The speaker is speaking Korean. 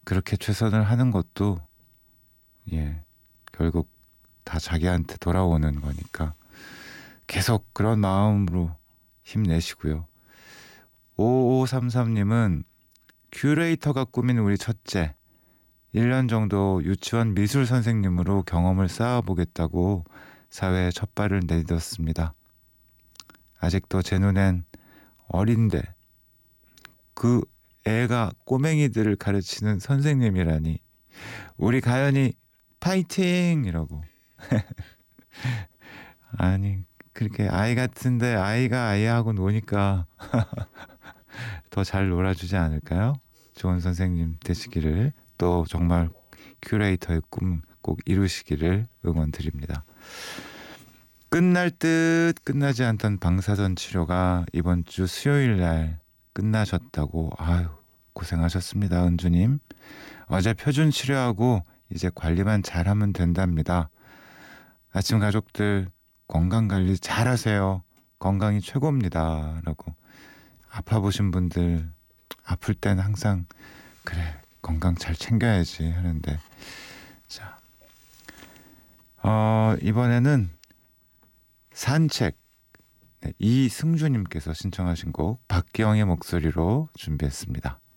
그렇게 최선을 하는 것도 결국 다 자기한테 돌아오는 거니까 계속 그런 마음으로 힘내시고요. 5533님은 큐레이터가 꾸민 우리 첫째 1년 정도 유치원 미술 선생님으로 경험을 쌓아보겠다고 사회에 첫 발을 내딛었습니다. 아직도 제 눈엔 어린데 그 애가 꼬맹이들을 가르치는 선생님이라니 우리 가연이 파이팅! 이라고. 아니 그렇게 아이 같은데 아이가 아이하고 노니까 더 잘 놀아주지 않을까요? 좋은 선생님 되시기를, 또 정말 큐레이터의 꿈 꼭 이루시기를 응원드립니다. 끝날 듯 끝나지 않던 방사선 치료가 이번 주 수요일 날 끝나셨다고. 아유, 고생하셨습니다, 은주님. 어제 표준 치료하고 이제 관리만 잘하면 된답니다. 아침 가족들 건강관리 잘하세요. 건강이 최고입니다. 라고. 아파 보신 분들 아플 땐 항상 그래 건강 잘 챙겨야지 하는데, 자 이번에는 산책, 이승주님께서 신청하신 곡 박기영의 목소리로 준비했습니다.